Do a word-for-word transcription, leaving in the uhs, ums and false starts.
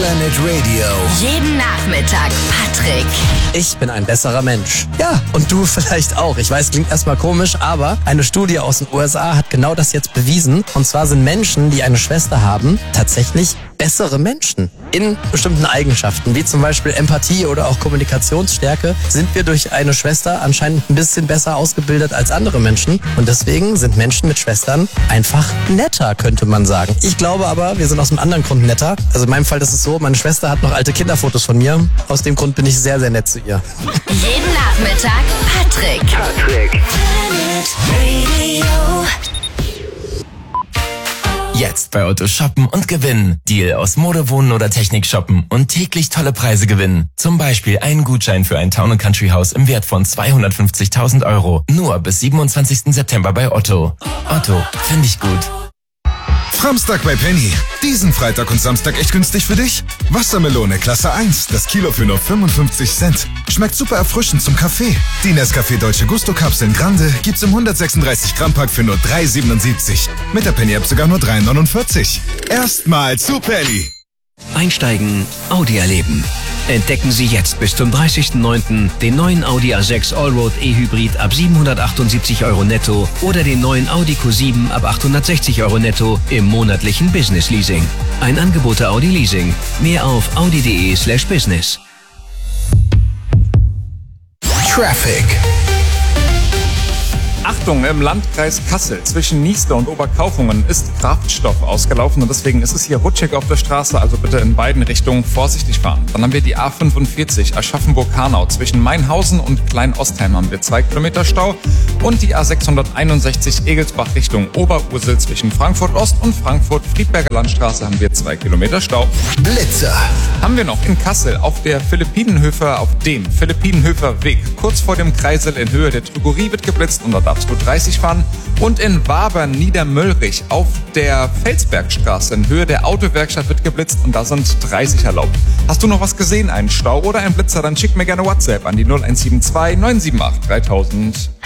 Planet Radio. Jeden Nachmittag Patrick. Ich bin ein besserer Mensch. Ja, und du vielleicht auch. Ich weiß, klingt erstmal komisch, aber eine Studie aus den U S A hat genau das jetzt bewiesen. Und zwar sind Menschen, die eine Schwester haben, tatsächlich bessere Menschen. In bestimmten Eigenschaften, wie zum Beispiel Empathie oder auch Kommunikationsstärke, sind wir durch eine Schwester anscheinend ein bisschen besser ausgebildet als andere Menschen. Und deswegen sind Menschen mit Schwestern einfach netter, könnte man sagen. Ich glaube aber, wir sind aus einem anderen Grund netter. Also in meinem Fall ist es so, meine Schwester hat noch alte Kinderfotos von mir. Aus dem Grund bin ich sehr, sehr nett zu ihr. Jeden Nachmittag Patrick. Patrick. Planet Radio. Jetzt bei Otto shoppen und gewinnen. Deal aus Mode, Wohnen oder Technik shoppen und täglich tolle Preise gewinnen. Zum Beispiel einen Gutschein für ein Town and Country Haus im Wert von zweihundertfünfzigtausend Euro. Nur bis siebenundzwanzigsten September bei Otto. Otto, finde ich gut. Samstag bei Penny. Diesen Freitag und Samstag echt günstig für dich? Wassermelone Klasse eins, das Kilo für nur fünfundfünfzig Cent. Schmeckt super erfrischend zum Kaffee. Die Nescafé Dolce Gusto Kapseln Grande gibt's im hundertsechsunddreißig Gramm Pack für nur drei siebenundsiebzig. Mit der Penny App sogar nur drei neunundvierzig. Erstmal zu Penny. Einsteigen, Audi erleben. Entdecken Sie jetzt bis zum dreißigsten neunten den neuen Audi A sechs Allroad E-Hybrid ab siebenhundertachtundsiebzig Euro netto oder den neuen Audi Q sieben ab achthundertsechzig Euro netto im monatlichen Business Leasing. Ein Angebot der Audi Leasing. Mehr auf audi.de slash business. Traffic. Achtung, im Landkreis Kassel zwischen Niester und Oberkaufungen ist Kraftstoff ausgelaufen und deswegen ist es hier rutschig auf der Straße, also bitte in beiden Richtungen vorsichtig fahren. Dann haben wir die A fünfundvierzig Aschaffenburg-Hanau. Zwischen Mainhausen und Klein-Ostheim haben wir zwei Kilometer Stau und die A sechshunderteinundsechzig Egelsbach Richtung Oberursel zwischen Frankfurt-Ost und Frankfurt-Friedberger Landstraße haben wir zwei Kilometer Stau. Blitzer. Haben wir noch in Kassel auf der Philippinenhöfer, auf dem Philippinenhöfer Weg. Kurz vor dem Kreisel in Höhe der Drogerie wird geblitzt und da darfst du dreißig fahren. Und in Wabern Niedermöllrich auf der Felsbergstraße in Höhe der Autowerkstatt wird geblitzt und da sind dreißig erlaubt. Hast du noch was gesehen, einen Stau oder einen Blitzer, dann schick mir gerne WhatsApp an die null eins sieben zwei neun sieben acht dreitausend.